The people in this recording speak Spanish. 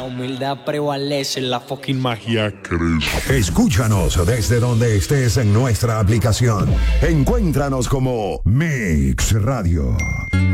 humildad prevalece, la fucking magia crece. Escúchanos desde donde estés en nuestra aplicación. Encuéntranos como Mix Radio.